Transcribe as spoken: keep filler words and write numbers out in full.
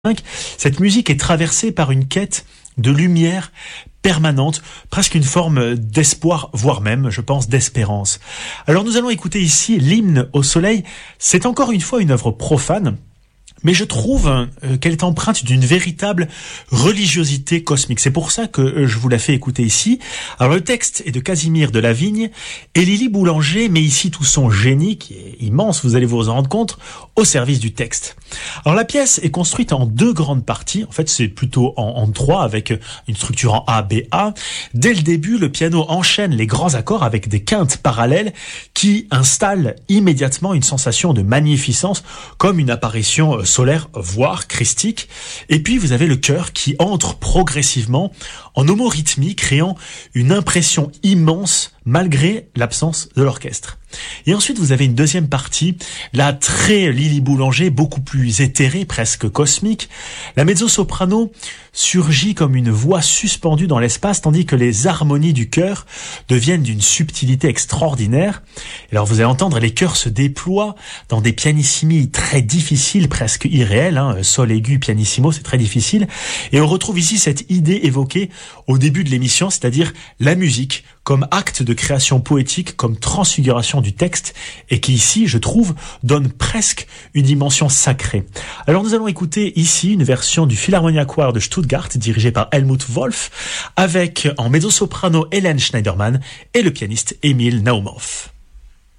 Cette musique est traversée par une quête de lumière permanente, presque une forme d'espoir, voire même, je pense, d'espérance. Alors nous allons écouter ici l'hymne au soleil. C'est encore une fois une œuvre profane, mais je trouve euh, qu'elle est empreinte d'une véritable religiosité cosmique. C'est pour ça que euh, je vous la fais écouter ici. Alors le texte est de Casimir de la Vigne et Lily Boulanger met ici tout son génie, qui est immense, vous allez vous en rendre compte, au service du texte. Alors la pièce est construite en deux grandes parties. En fait, c'est plutôt en, en trois, avec une structure en A, B, A. Dès le début, le piano enchaîne les grands accords avec des quintes parallèles qui installent immédiatement une sensation de magnificence, comme une apparition euh, solaire, voire christique. Et puis vous avez le chœur qui entre progressivement en homorythmie, créant une impression immense malgré l'absence de l'orchestre. Et ensuite vous avez une deuxième partie, là très Lily Boulanger, beaucoup plus éthérée, presque cosmique. La mezzo-soprano surgit comme une voix suspendue dans l'espace, tandis que les harmonies du chœur deviennent d'une subtilité extraordinaire. Et alors vous allez entendre les chœurs se déploient dans des pianissimi très difficiles, presque irréels, hein, sol aigu, pianissimo, c'est très difficile. Et on retrouve ici cette idée évoquée au début de l'émission, c'est-à-dire la musique comme acte de création poétique, comme transfiguration du texte, et qui ici, je trouve, donne presque une dimension sacrée. Alors nous allons écouter ici une version du Philharmonia Choir de Stuttgart, dirigé par Helmut Wolff, avec en mezzo-soprano Hélène Schneiderman et le pianiste Emil Naumov.